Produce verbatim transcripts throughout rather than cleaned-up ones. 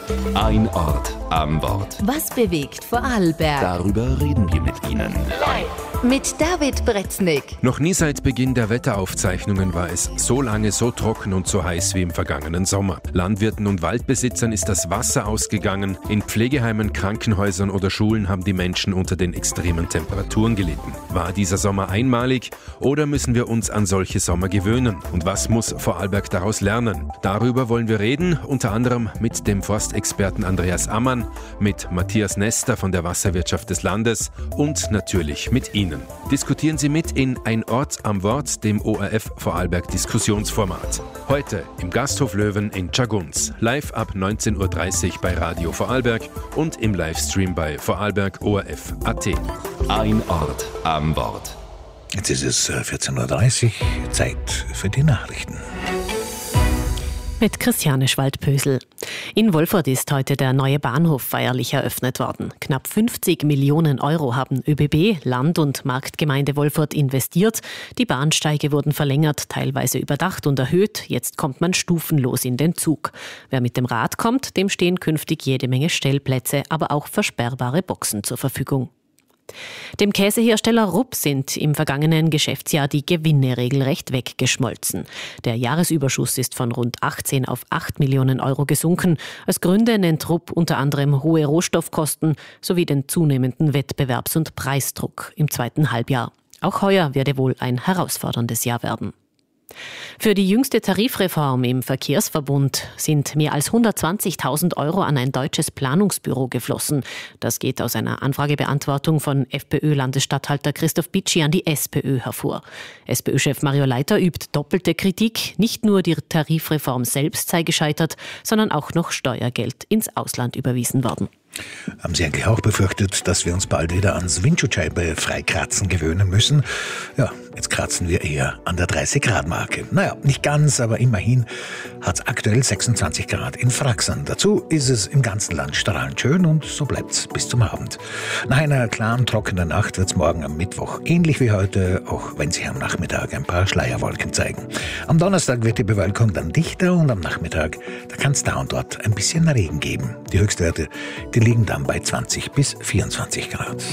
Ein Ort am Wort. Was bewegt Vorarlberg? Darüber reden wir mit Ihnen. Mit David Bretznik. Noch nie seit Beginn der Wetteraufzeichnungen war es so lange so trocken und so heiß wie im vergangenen Sommer. Landwirten und Waldbesitzern ist das Wasser ausgegangen. In Pflegeheimen, Krankenhäusern oder Schulen haben die Menschen unter den extremen Temperaturen gelitten. War dieser Sommer einmalig oder müssen wir uns an solche Sommer gewöhnen? Und was muss Vorarlberg daraus lernen? Darüber wollen wir reden, unter anderem mit dem Forstexperten Andreas Ammann, mit Matthias Nester von der Wasserwirtschaft des Landes und natürlich mit Ihnen. Diskutieren Sie mit in Ein Ort am Wort, dem O R F Vorarlberg Diskussionsformat. Heute im Gasthof Löwen in Tschagguns, live ab neunzehn Uhr dreißig bei Radio Vorarlberg und im Livestream bei Vorarlberg O R F Punkt A T. Ein Ort am Wort. Jetzt ist es vierzehn Uhr dreißig, Zeit für die Nachrichten. Mit Christiane Schwaldpösel. In Wolfurt ist heute der neue Bahnhof feierlich eröffnet worden. Knapp fünfzig Millionen Euro haben ÖBB, Land- und Marktgemeinde Wolfurt investiert. Die Bahnsteige wurden verlängert, teilweise überdacht und erhöht. Jetzt kommt man stufenlos in den Zug. Wer mit dem Rad kommt, dem stehen künftig jede Menge Stellplätze, aber auch versperrbare Boxen zur Verfügung. Dem Käsehersteller Rupp sind im vergangenen Geschäftsjahr die Gewinne regelrecht weggeschmolzen. Der Jahresüberschuss ist von rund achtzehn auf acht Millionen Euro gesunken. Als Gründe nennt Rupp unter anderem hohe Rohstoffkosten sowie den zunehmenden Wettbewerbs- und Preisdruck im zweiten Halbjahr. Auch heuer werde wohl ein herausforderndes Jahr werden. Für die jüngste Tarifreform im Verkehrsverbund sind mehr als hundertzwanzigtausend Euro an ein deutsches Planungsbüro geflossen. Das geht aus einer Anfragebeantwortung von FPÖ-Landesstatthalter Christoph Bitschi an die SPÖ hervor. SPÖ-Chef Mario Leiter übt doppelte Kritik. Nicht nur die Tarifreform selbst sei gescheitert, sondern auch noch Steuergeld ins Ausland überwiesen worden. Haben Sie eigentlich auch befürchtet, dass wir uns bald wieder ans Windschutzscheibe freikratzen gewöhnen müssen? Ja, jetzt kratzen wir eher an der dreißig-Grad-Marke. Naja, nicht ganz, aber immerhin hat es aktuell sechsundzwanzig Grad in Fraxern. Dazu ist es im ganzen Land strahlend schön und so bleibt's bis zum Abend. Nach einer klaren, trockenen Nacht wird's morgen am Mittwoch ähnlich wie heute, auch wenn sich am Nachmittag ein paar Schleierwolken zeigen. Am Donnerstag wird die Bewölkung dann dichter und am Nachmittag, da kann es da und dort ein bisschen Regen geben. Die Höchstwerte, die liegen dann bei zwanzig bis vierundzwanzig Grad.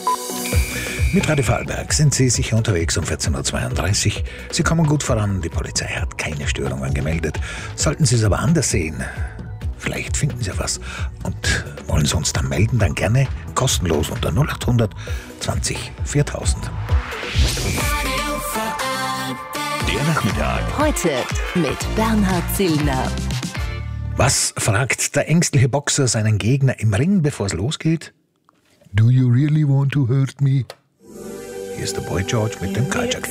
Mit Radio Vorarlberg sind Sie sicher unterwegs um vierzehn Uhr zweiunddreißig. Sie kommen gut voran, die Polizei hat keine Störungen gemeldet. Sollten Sie es aber anders sehen, vielleicht finden Sie was und wollen Sie uns dann melden, dann gerne kostenlos unter null acht hundert zwanzig viertausend. Der Nachmittag. Heute mit Bernhard Zillner. Was fragt der ängstliche Boxer seinen Gegner im Ring, bevor es losgeht? Do you really want to hurt me? Hier ist der Boy George mit dem Culture Club.